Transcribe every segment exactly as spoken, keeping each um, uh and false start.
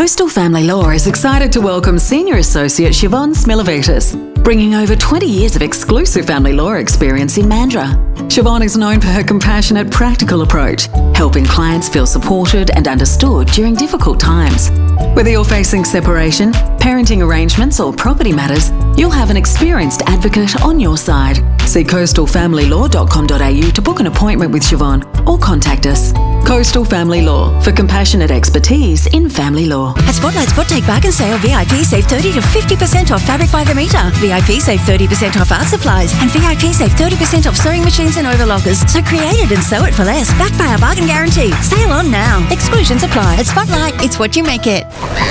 Coastal Family Law is excited to welcome Senior Associate Siobhan Smilovitis, bringing over twenty years of exclusive family law experience in Mandurah. Siobhan is known for her compassionate, practical approach, helping clients feel supported and understood during difficult times. Whether you're facing separation, parenting arrangements or property matters, you'll have an experienced advocate on your side. See coastal family law dot com dot a u to book an appointment with Siobhan or contact us. Coastal Family Law, for compassionate expertise in family law. At Spotlight Spot Take Back and Sale, V I P save thirty to fifty percent off fabric by the metre. V I P save thirty percent off art supplies. And V I P save thirty percent off sewing machines and overlockers. So create it and sew it for less. Backed by our bargain guarantee. Sale on now. Exclusions apply. At Spotlight, it's what you make it.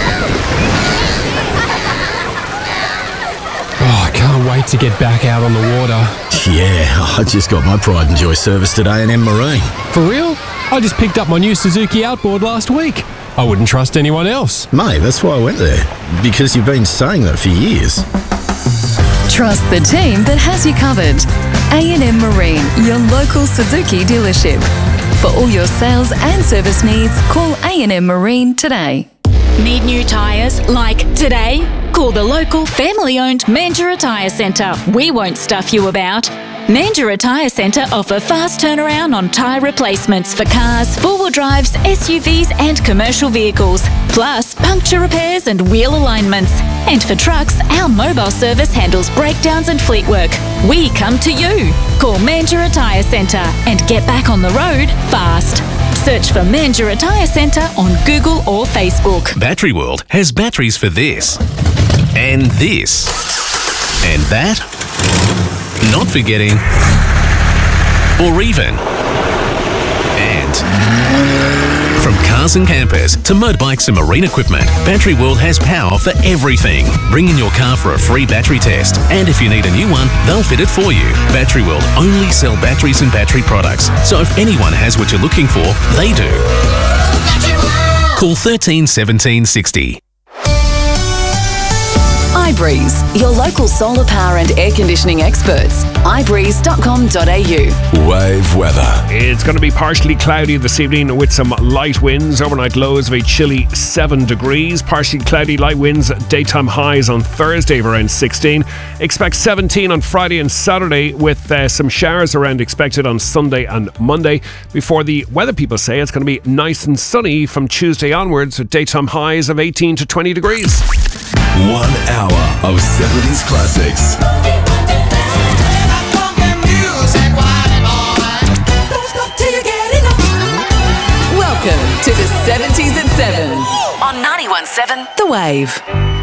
Oh, I can't wait to get back out on the water. Yeah, I just got my Pride and Joy service today in M Marine. For real? I just picked up my new Suzuki Outboard last week. I wouldn't trust anyone else. Mate, that's why I went there. Because you've been saying that for years. Trust the team that has you covered. A and M Marine, your local Suzuki dealership. For all your sales and service needs, call A and M Marine today. Need new tyres like today? Call the local family-owned Mandurah Tyre Centre. We won't stuff you about. Mandurah Tyre Centre offer fast turnaround on tyre replacements for cars, four-wheel drives, S U Vs and commercial vehicles, plus puncture repairs and wheel alignments. And for trucks, our mobile service handles breakdowns and fleet work. We come to you. Call Mandurah Tyre Centre and get back on the road fast. Search for Mandurah Tyre Centre on Google or Facebook. Battery World has batteries for this, and this, and that. Not forgetting, or even, and. From cars and campers to motorbikes and marine equipment, Battery World has power for everything. Bring in your car for a free battery test, and if you need a new one, they'll fit it for you. Battery World only sell batteries and battery products, so if anyone has what you're looking for, they do. Call thirteen seventeen sixty. iBreeze, your local solar power and air conditioning experts. i breeze dot com dot a u. Wave weather. It's going to be partially cloudy this evening with some light winds. Overnight lows of a chilly seven degrees. Partially cloudy, light winds. Daytime highs on Thursday of around sixteen. Expect seventeen on Friday and Saturday with uh, some showers around expected on Sunday and Monday. Before the weather people say it's going to be nice and sunny from Tuesday onwards with daytime highs of eighteen to twenty degrees. One hour of seventies classics. Welcome to the seventies at seven on ninety-one point seven The Wave.